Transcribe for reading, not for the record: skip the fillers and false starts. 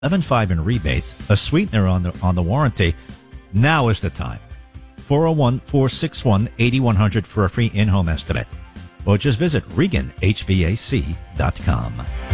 11.5 in rebates, a sweetener on the warranty. Now is the time. 401-461-8100 for a free in-home estimate. Or just visit ReganHVAC.com.